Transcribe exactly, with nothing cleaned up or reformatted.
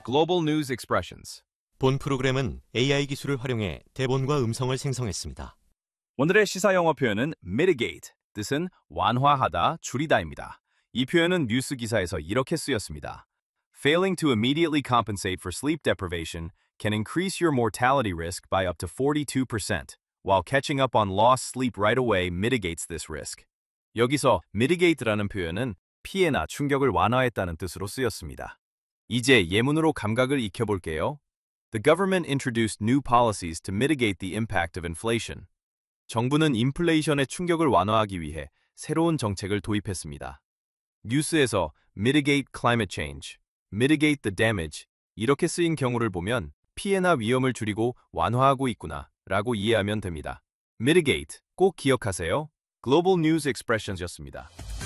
Global News Expressions. 본 프로그램은 에이아이 기술을 활용해 대본과 음성을 생성했습니다. 오늘의 시사 영어 표현은 mitigate, 뜻은 완화하다, 줄이다입니다. 이 표현은 뉴스 기사에서 이렇게 쓰였습니다. Failing to immediately compensate for sleep deprivation can increase your mortality risk by up to forty-two percent, while catching up on lost sleep right away mitigates this risk. 여기서 mitigate라는 표현은 피해나 충격을 완화했다는 뜻으로 쓰였습니다. 이제 예문으로 감각을 익혀볼게요. The government introduced new policies to mitigate the impact of inflation. 정부는 인플레이션의 충격을 완화하기 위해 새로운 정책을 도입했습니다. 뉴스에서 mitigate climate change, mitigate the damage 이렇게 쓰인 경우를 보면 피해나 위험을 줄이고 완화하고 있구나 라고 이해하면 됩니다. mitigate 꼭 기억하세요. Global News Expressions였습니다.